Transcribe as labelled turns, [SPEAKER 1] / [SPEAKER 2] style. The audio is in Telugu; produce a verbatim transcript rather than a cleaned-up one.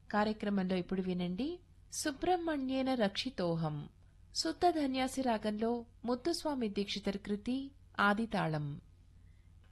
[SPEAKER 1] కార్యక్రమంలో ఇప్పుడు వినండి సుబ్రహ్మణ్యేన రక్షితోహం శుద్ధ ధన్యాసి రాగంలో ముత్తుస్వామి దీక్షితర్ కృతి ఆదితాళం.